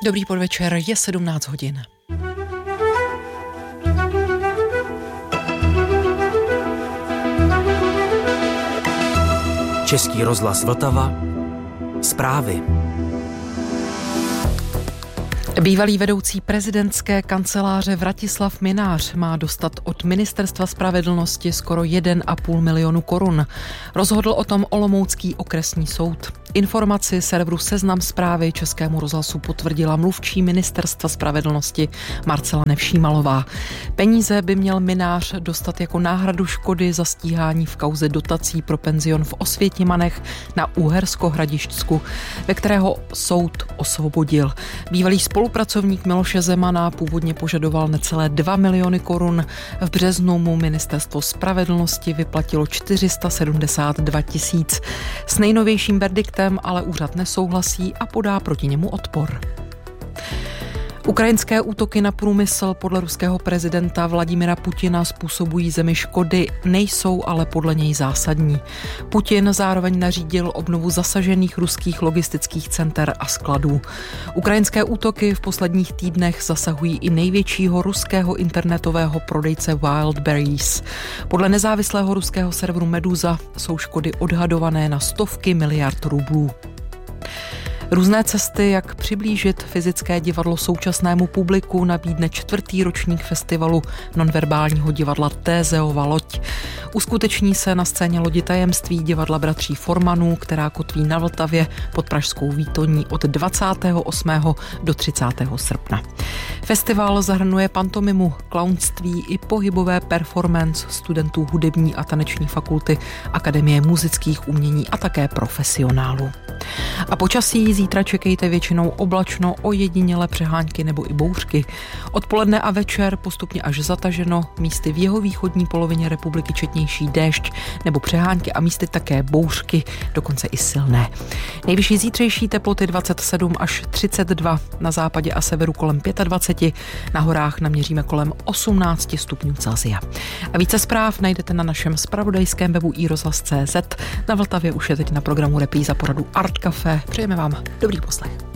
Dobrý podvečer, je 17 hodin. Český rozhlas Vltava. Zprávy. Bývalý vedoucí prezidentské kanceláře Vratislav Mynář má dostat od Ministerstva spravedlnosti skoro 1,5 milionu korun. Rozhodl o tom olomoucký okresní soud. Informaci serveru Seznam Zprávy Českému rozhlasu potvrdila mluvčí Ministerstva spravedlnosti Marcela Nevšímalová. Peníze by měl Mynář dostat jako náhradu škody za stíhání v kauze dotací pro penzion v Osvětimanech na Uhersko-Hradišťsku, ve kterého soud osvobodil. Bývalý spolupracovník Miloše Zemana původně požadoval necelé 2 miliony korun. V březnu mu Ministerstvo spravedlnosti vyplatilo 472 000. S nejnovějším verdiktem ale úřad nesouhlasí a podá proti němu odpor. Ukrajinské útoky na průmysl podle ruského prezidenta Vladimira Putina způsobují zemi škody, nejsou ale podle něj zásadní. Putin zároveň nařídil obnovu zasažených ruských logistických center a skladů. Ukrajinské útoky v posledních týdnech zasahují i největšího ruského internetového prodejce Wildberries. Podle nezávislého ruského serveru Meduza jsou škody odhadované na stovky miliard rublů. Různé cesty, jak přiblížit fyzické divadlo současnému publiku, nabídne 4. ročník festivalu nonverbálního divadla Tézeova loď. Uskuteční se na scéně Lodi tajemství divadla bratří Formanů, která kotví na Vltavě pod Pražskou Výtoní od 28. do 30. srpna. Festival zahrnuje pantomimu, klaunství i pohybové performance studentů hudební a taneční fakulty Akademie muzických umění a také profesionálů. A počasí zítra čekejte většinou oblačno, ojedinělé přehánky nebo i bouřky. Odpoledne a večer postupně až zataženo, místy v jihovýchodní polovině republiky četnější déšť nebo přehánky a místy také bouřky, dokonce i silné. Nejvyšší zítřejší teploty 27 až 32, na západě a severu kolem 25, na horách naměříme kolem 18 stupňů Celsia. A více zpráv najdete na našem zpravodajském webu iRozhlas.cz. Na Vltavě už je teď na programu repríza pořadu Art Café. Přejeme vám dobrý poslech.